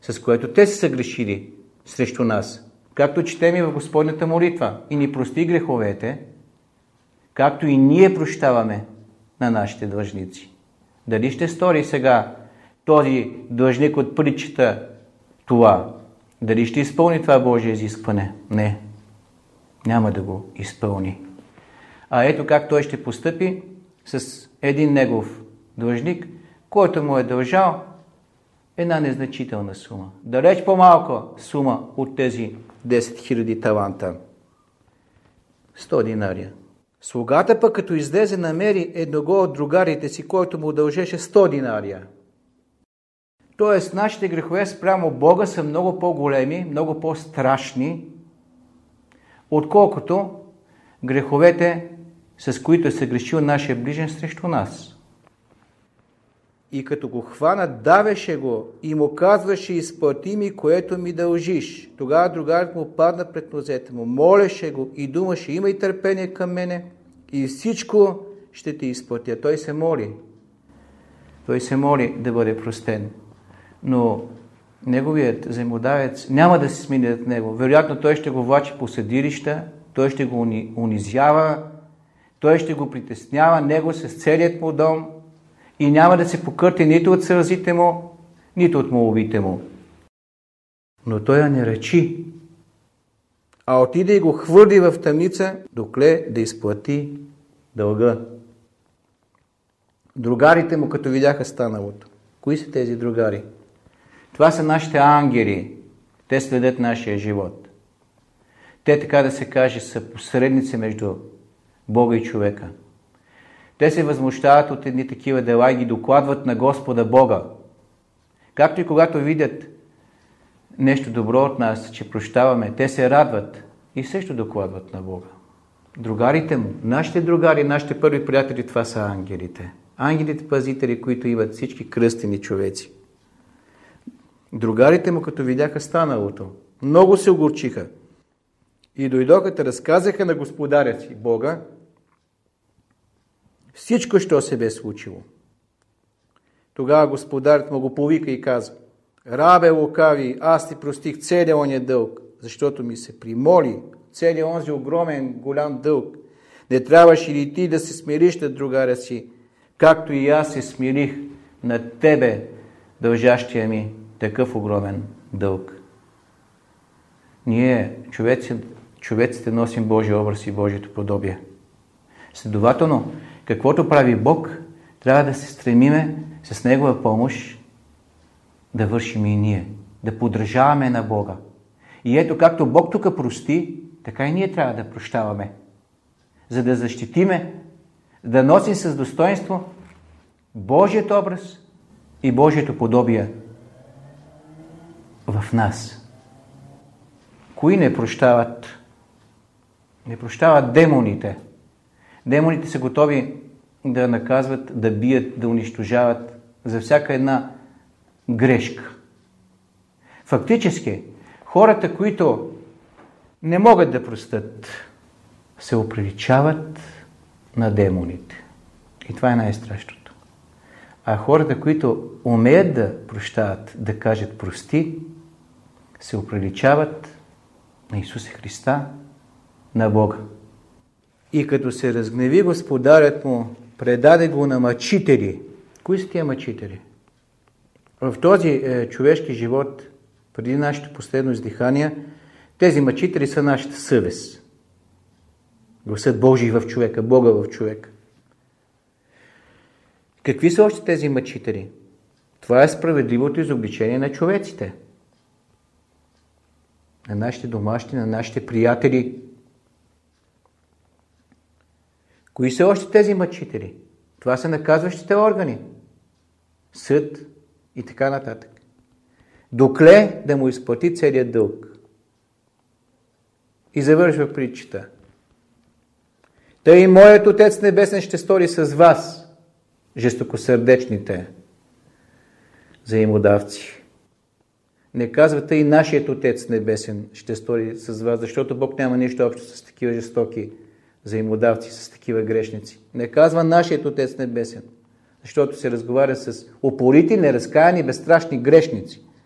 с което те са съгрешили срещу нас. Както четем и в Господната молитва. И ни прости греховете, както и ние прощаваме на нашите длъжници. Дали ще стори сега този длъжник от притчата това? Дали ще изпълни това Божие изискване? Не. Няма да го изпълни. А ето как той ще постъпи с един негов длъжник, който му е дължал една незначителна сума. Далеч по-малка сума от тези 10 000 таланта. 100 динария. Слугата пък като излезе намери едного от другарите си, който му дължеше 100 динария. Тоест, нашите грехове спрямо Бога са много по-големи, много по-страшни, отколкото греховете, с които е съгрешил нашия ближен срещу нас. И като го хвана, давеше го и му казваше: изплати ми, което ми дължиш. Тогава другарът му падна пред нозете му, молеше го и думаше: имай търпение към мене и всичко ще ти изплатя. Той се моли. Той се моли да бъде простен. Но неговият взаимодавец няма да се смени от него. Вероятно той ще го влачи по съдилища, той ще го унизява, той ще го притеснява, него с целият му дом и няма да се покърти нито от сълзите му, нито от молбите му. Но той я не речи, а отиде и го хвърли в тъмница, докле да изплати дълга. Другарите му, като видяха станалото. Кои са тези другари? Това са нашите ангели. Те следят нашия живот. Те, така да се каже, са посредници между Бога и човека. Те се възмущават от едни такива дела и ги докладват на Господа Бога. Както и когато видят нещо добро от нас, че прощаваме, те се радват и също докладват на Бога. Другарите му, нашите другари, нашите първи приятели, това са ангелите. Ангелите пазители, които имат всички кръстени човеци. Другарите му, като видяха станалото, много се огорчиха и дойдоха да разказаха на господаря си, Бога, всичко, що се бе случило. Тогава господарят му го повика и каза: рабе лукави, аз ти простих целия оня дълг, защото ми се примоли целият онзи огромен, голям дълг. Не трябваше ли ти да се смириш над другаря си, както и аз се смирих над тебе, дължащия ми такъв огромен дълг. Ние, човеците, носим Божия образ и Божието подобие. Следователно, каквото прави Бог, трябва да се стремиме с Негова помощ да вършим и ние, да подражаваме на Бога. И ето, както Бог тук прости, така и ние трябва да прощаваме, за да защитиме, да носим с достоинство Божият образ и Божието подобие в нас. Кои не прощават? Не прощават демоните. Демоните са готови да наказват, да бият, да унищожават за всяка една грешка. Фактически, хората, които не могат да простят, се оприличават на демоните. И това е най-страшното. А хората, които умеят да прощават, да кажат прости, се оприличават на Исуса Христа, на Бога. И като се разгневи господарят му, предаде го на мъчители. Кои са тия мъчители? В този човешки живот, преди нашето последно издихание, тези мъчители са нашата съвест. Гласът Божий в човека, Бога в човека. Какви са още тези мъчители? Това е справедливото изобличение на човеците. На нашите домашни, на нашите приятели. Кои са още тези мъчители? Това са наказващите органи. Съд и така нататък. Докле да му изплати целият дълг. И завършва притчата. Тъй и моят Отец Небесен ще стори с вас, жестокосърдечните взаимодавци. Не казвате и нашият Отец Небесен ще стори с вас, защото Бог няма нищо общо с такива жестоки взаимодавци, с такива грешници. Не казва нашият Отец Небесен, защото се разговаря с упорити, неразкаяни, безстрашни грешници.